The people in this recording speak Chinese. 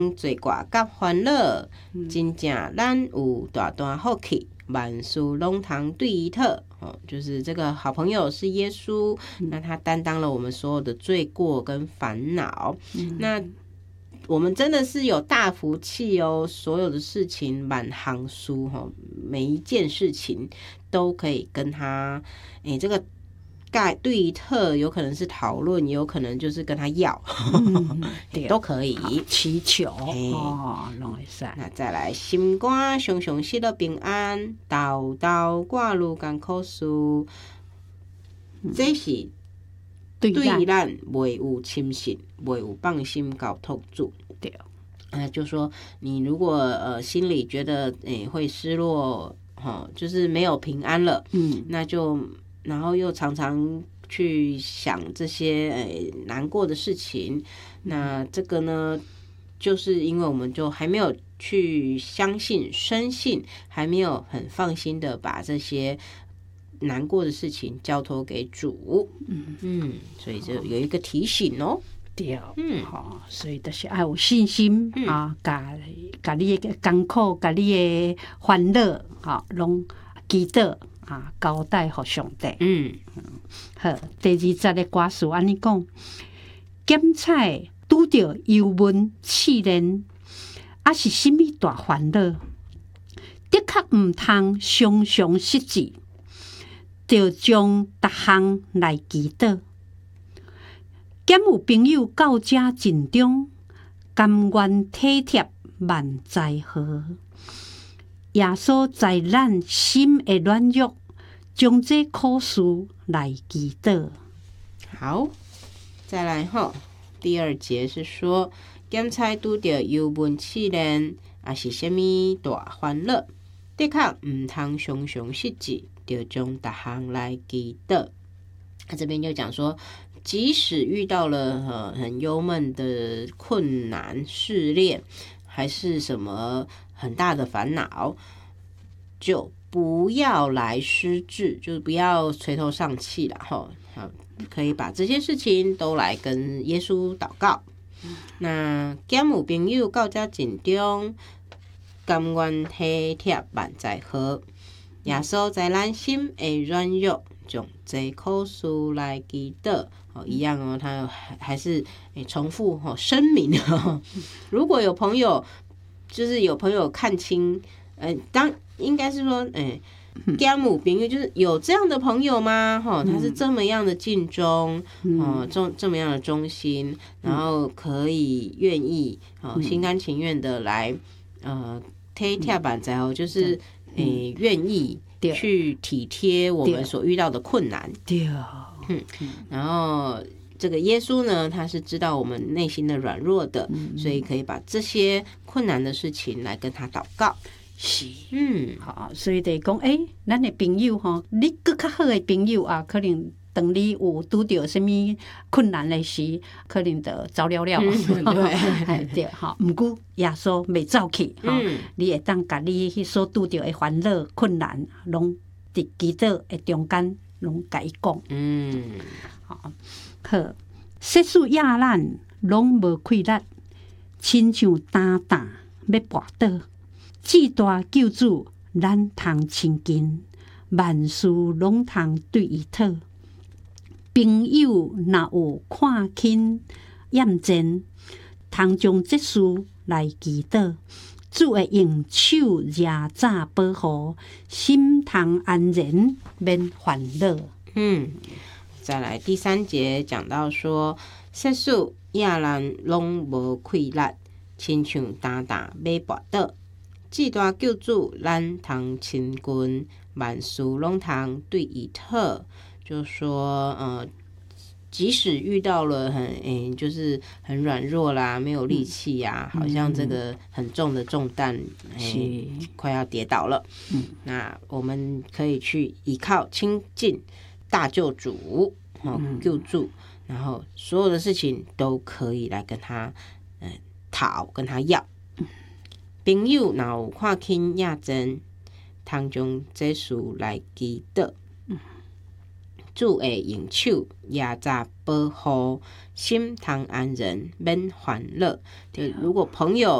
罪过甲烦恼，真正咱有大大福气，万事拢通对伊讨。就是这个好朋友是耶稣，那他担当了我们所有的罪过跟烦恼。那我们真的是有大福气哦，所有的事情满行书每一件事情都可以跟他，这个对特有可能是讨论，也有可能就是跟他要，都可以祈求拢会使。 那再来，心肝常常失了平安，豆豆挂入艰苦事，这是对咱袂有轻信，袂有放心交托住。 对， 就说你如果心里觉得会失落，就是没有平安了，那就然后又常常去想这些难过的事情，那这个呢，就是因为我们就还没有去相信、深信，还没有很放心的把这些难过的事情交托给主。所以就有一个提醒哦。 对，所以就是要有信心把你的艰苦、把你的烦恼拢祈祷交代给上帝。好，第20个歌词安尼讲：检采拄着忧闷试炼，还是什么大烦恼，的确毋通常常失志，着将逐项来祈祷。检有朋友到遮尽忠，甘愿体贴万载好。耶稣在咱心的软弱，将这苦事来祈祷。 好，再来第2节是说，检采拄着忧闷试炼，也是什么大烦恼，的确毋通常常失志，就将逐项来祈祷。这边就讲说，即使遇到了很忧闷的困难试炼，还是什么很大的烦恼，就不要来失志，就是不要垂头丧气啦可以把这些事情都来跟耶稣祷告。那检有朋友到遮尽忠，甘愿体贴万载好。耶稣在咱心的软弱，将这苦事来祈祷。一样他还是重复声明如果有朋友，就是有朋友看清，应该是说，检有朋友就是有这样的朋友吗？他是这么样的尽忠，这么样的忠心，然后可以愿意心甘情愿的来体贴万载好，就是愿意去体贴我们所遇到的困难。 对。 然后这个耶稣呢，他是知道我们内心的软弱的，所以可以把这些困难的事情来跟他祷告。 是，好，所以就讲，咱的朋友你更较好的朋友可能当你有拄到什么困难的时，可能就走了了。对，毋过耶稣未走去，你会当甲你所拄到的烦恼困难，拢伫祈祷的中间。拢甲伊讲，好，世事亚咱拢无气力，亲像担担要跋倒，至大救主咱通亲近，万事拢通对伊讨。朋友若有看轻厌战，通将这事来祈祷。主会用手热早保护，心通安然，免烦恼。 再来第3节讲到说，世事亚人拢无气力，亲像担担要跋倒，至大救主咱通亲近，万事拢通对伊讨。就说即使遇到了就是很软弱啦，没有力气呀，好像这个很重的重担，快要跌倒了。那我们可以去依靠亲近大救主，救助，然后所有的事情都可以来跟他讨，跟他要。朋友若有看轻亚真，通将这事来祈祷。 主会用手压榨保护，心通安人免烦恼。就如果朋友